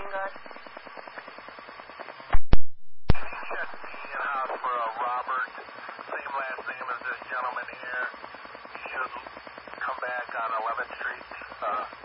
Everything good? Can you check the in-house for a Robert? Same last name as this gentleman here. He should come back on 11th Street.